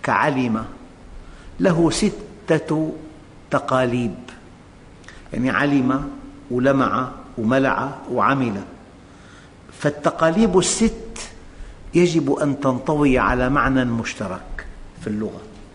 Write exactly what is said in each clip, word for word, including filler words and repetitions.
كعلم له ستة تقاليب، يعني علم ولمع وملع وعمل، فالتقاليب الست يجب أن تنطوي على معنى مشترك في اللغة.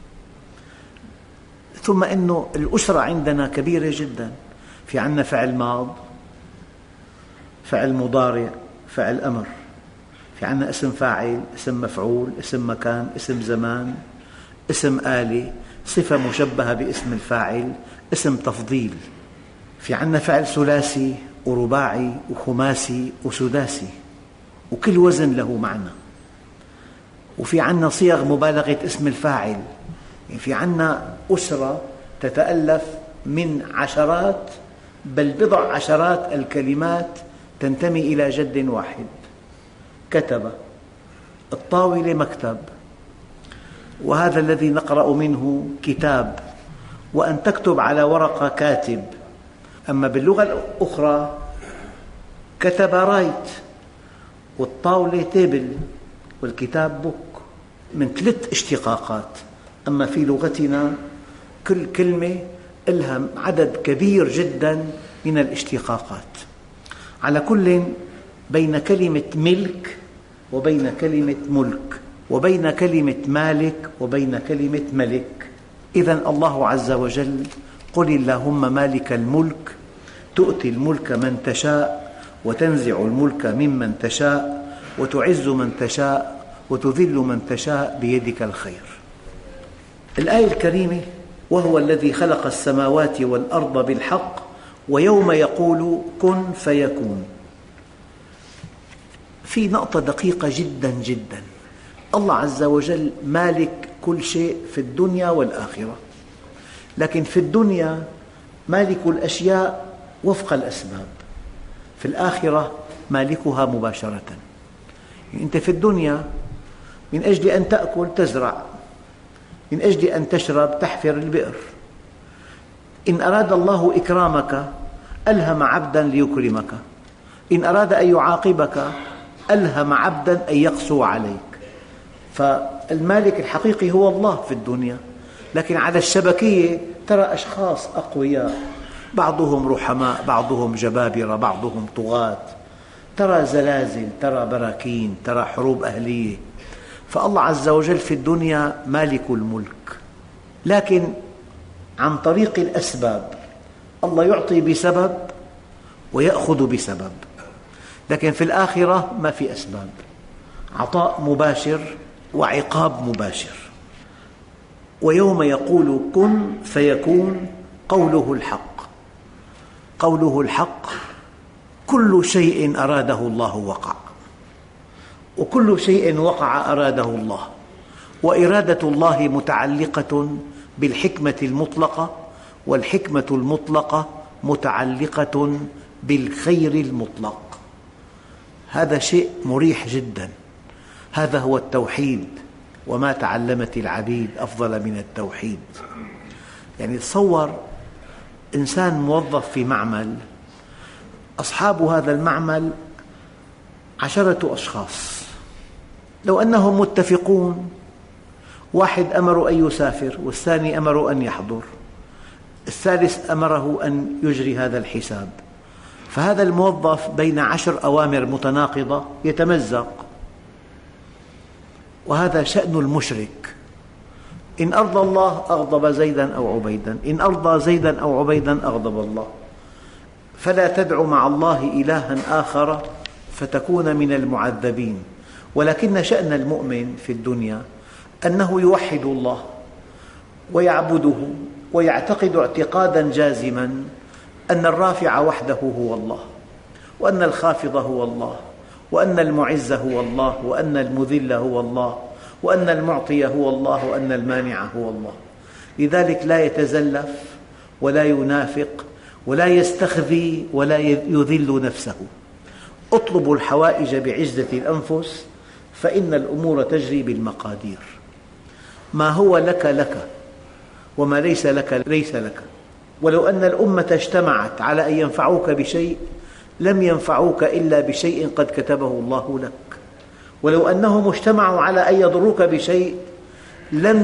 ثم أن الأسرة عندنا كبيرة جدا، في عندنا فعل ماض، فعل مضارع، فعل أمر، في عندنا اسم فاعل، اسم مفعول، اسم مكان، اسم زمان، اسم آلة، صفة مشبهة باسم الفاعل، اسم تفضيل، في عندنا فعل ثلاثي ورباعي وخماسي وسداسي، وكل وزن له معنى. وفي عندنا صيغ مبالغة اسم الفاعل، يعني في عندنا أسرة تتألف من عشرات بل بضع عشرات الكلمات تنتمي إلى جد واحد. كتب، الطاولة مكتب، وهذا الذي نقرأ منه كتاب، وأن تكتب على ورقة كاتب. أما باللغة الأخرى كتب رايت، والطاولة تيبل، والكتاب بوك، من ثلاث اشتقاقات. أما في لغتنا كل كلمة لها عدد كبير جدا من الاشتقاقات. على كل، بين كلمة ملك وبين كلمة ملك، وبين كلمة مالك وبين كلمة ملك. إذن الله عز وجل: قل اللهم مالك الملك تؤتي الملك من تشاء وتنزع الملك ممن تشاء وتعز من تشاء وتذل من تشاء بيدك الخير. الآية الكريمة: وهو الذي خلق السماوات والأرض بالحق ويوم يقول كن فيكون. في نقطة دقيقة جدا جدا، الله عز وجل مالك كل شيء في الدنيا والآخرة، لكن في الدنيا مالك الأشياء وفق الأسباب، في الآخرة مالكها مباشرة. يعني أنت في الدنيا من أجل أن تأكل تزرع، من أجل أن تشرب تحفر البئر. إن أراد الله إكرامك ألهم عبدا ليكرمك، إن أراد أن يعاقبك ألهم عبدا أن يقسو عليك. فالمالك الحقيقي هو الله في الدنيا، لكن على الشبكية ترى أشخاص أقوياء، بعضهم رحماء، بعضهم جبابرة، بعضهم طغاة، ترى زلازل، ترى براكين، ترى حروب أهلية. فالله عز وجل في الدنيا مالك الملك، لكن عن طريق الأسباب. الله يعطي بسبب ويأخذ بسبب، لكن في الآخرة ما في أسباب، عطاء مباشر وعقاب مباشر. ويوم يقول كن فيكون قوله الحق. قوله الحق، كل شيء أراده الله وقع، وكل شيء وقع أراده الله، وإرادة الله متعلقة بالحكمة المطلقة، والحكمة المطلقة متعلقة بالخير المطلق. هذا شيء مريح جدا، هذا هو التوحيد. وما تعلمت العبيد أفضل من التوحيد. يعني تصور إنسان موظف في معمل، أصحاب هذا المعمل عشرة أشخاص، لو أنهم متفقون، واحد أمره أن يسافر، والثاني أمره أن يحضر، الثالث أمره أن يجري هذا الحساب، فهذا الموظف بين عشر أوامر متناقضة يتمزق. وهذا شأن المشرك، إن أرضى الله أغضب زيدا أو عبيدا، إن أرضى زيدا أو عبيدا أغضب الله. فلا تدع مع الله إلها آخر فتكون من المعذبين. ولكن شأن المؤمن في الدنيا أنه يوحد الله ويعبده، ويعتقد اعتقادا جازما أن الرافع وحده هو الله، وأن الخافض هو الله، وأن المعز هو الله، وأن المذل هو الله، وأن المعطي هو الله، وأن المانع هو الله. لذلك لا يتزلف ولا ينافق ولا يستخفي ولا يذل نفسه. اطلبوا الحوائج بعزة الأنفس فإن الأمور تجري بالمقادير. ما هو لك لك، وما ليس لك ليس لك. ولو أن الأمة اجتمعت على أن ينفعوك بشيء لم ينفعوك إلا بشيء قد كتبه الله لك، ولو أنهم اجتمعوا على أن يضروك بشيء لم